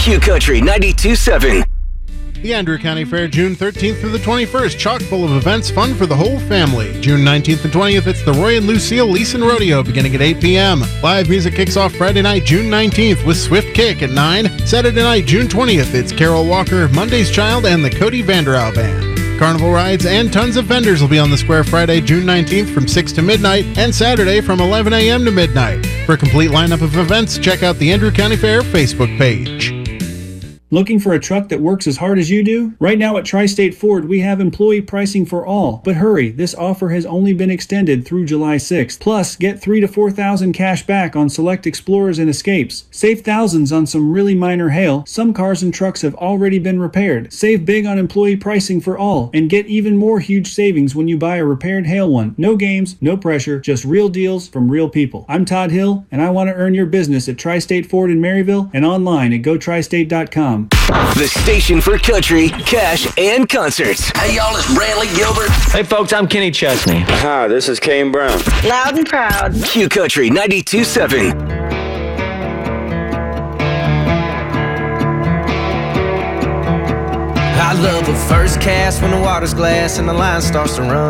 Q Country 92.7. The Andrew County Fair, June 13th through the 21st. Chock full of events, fun for the whole family. June 19th and 20th, it's the Roy and Lucille Leeson Rodeo beginning at 8 p.m. Live music kicks off Friday night, June 19th with Swift Kick at 9. Saturday night, June 20th, it's Carol Walker, Monday's Child, and the Cody Vanderau Band. Carnival rides and tons of vendors will be on the square Friday, June 19th from 6 to midnight and Saturday from 11 a.m. to midnight. For a complete lineup of events, check out the Andrew County Fair Facebook page. Looking for a truck that works as hard as you do? Right now at Tri-State Ford, we have employee pricing for all. But hurry, this offer has only been extended through July 6th. Plus, get $3,000 to $4,000 cash back on select Explorers and Escapes. Save thousands on some really minor hail. Some cars and trucks have already been repaired. Save big on employee pricing for all. And get even more huge savings when you buy a repaired hail one. No games, no pressure, just real deals from real people. I'm Todd Hill, and I want to earn your business at Tri-State Ford in Maryville and online at GoTristate.com. The station for country, cash, and concerts. Hey, y'all, it's Bradley Gilbert. Hey, folks, I'm Kenny Chesney. Hi, this is Kane Brown. Loud and proud. Q Country 92.7. I love a first cast when the water's glass and the line starts to run.